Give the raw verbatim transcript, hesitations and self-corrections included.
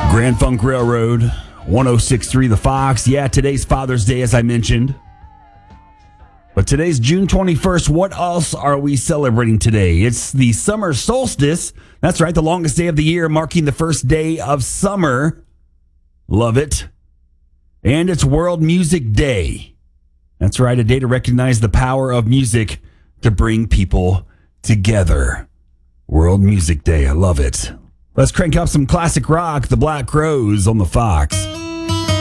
Grand Funk Railroad, one oh six point three The Fox. Yeah, today's Father's Day, as I mentioned. But today's June twenty-first. What else are we celebrating today? It's the summer solstice. That's right, the longest day of the year, marking the first day of summer. Love it. And it's World Music Day. That's right, a day to recognize the power of music to bring people together. World Music Day. I love it. Let's crank up some classic rock. The Black Crowes on the Fox.